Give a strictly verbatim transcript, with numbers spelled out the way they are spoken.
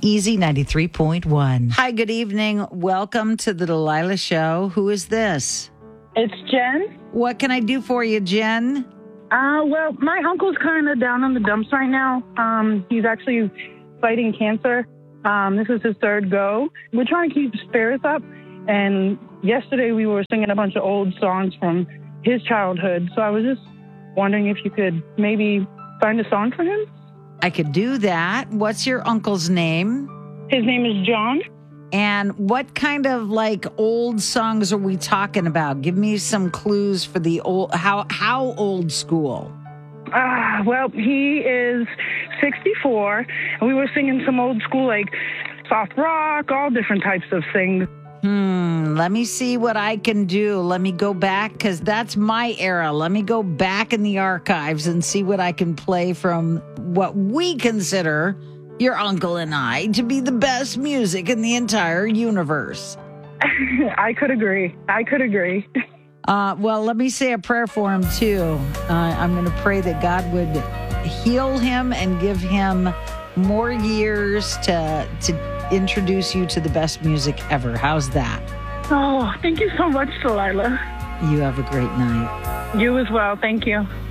Easy ninety-three point one. Hi, good evening. Welcome to the Delilah Show. Who is this? It's Jen. What can I do for you, Jen? Uh, well, my uncle's kind of down in the dumps right now. Um, he's actually fighting cancer. Um, this is his third go. We're trying to keep his spirits up. And yesterday we were singing a bunch of old songs from his childhood. So I was just wondering if you could maybe find a song for him. I could do that. What's your uncle's name? His name is John. And what kind of like old songs are we talking about? Give me some clues for the old, how, how old school? Uh, well, he is sixty-four, and we were singing some old school, like soft rock, all different types of things. Hmm, let me see what I can do. Let me go back, because that's my era. Let me go back in the archives and see what I can play from what we consider, your uncle and I, to be the best music in the entire universe. I could agree. I could agree. Uh, well, let me say a prayer for him, too. Uh, I'm going to pray that God would heal him and give him more years to to introduce you to the best music ever. How's that? Oh, thank you so much, Delilah. You have a great night. You as well. Thank you.